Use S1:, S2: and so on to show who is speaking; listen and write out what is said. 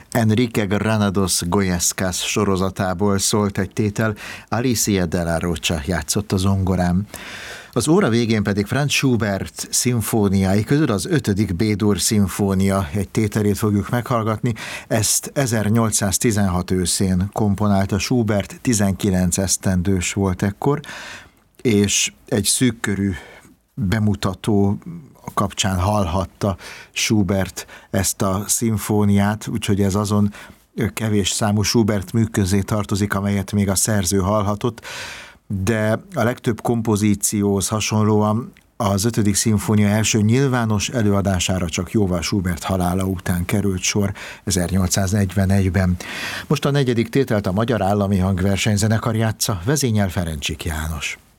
S1: Enrique Granados Goyescas sorozatából szólt egy tétel, Alicia de la Rocha játszott a zongorán. Az óra végén pedig Franz Schubert szimfóniái közül az 5. B-dur szimfónia egy tételét fogjuk meghallgatni. Ezt 1816 őszén komponálta Schubert, 19 esztendős volt ekkor, és egy szűkkörű bemutató kapcsán hallhatta Schubert ezt a szimfóniát, úgyhogy ez azon kevés számú Schubert mű közé tartozik, amelyet még a szerző hallhatott, de a legtöbb kompozícióhoz hasonlóan az 5. szimfónia első nyilvános előadására csak jóval Schubert halála után került sor 1841-ben. Most a 4. tételt a Magyar Állami Hangversenyzenekar játsza, vezényel Ferencsik János.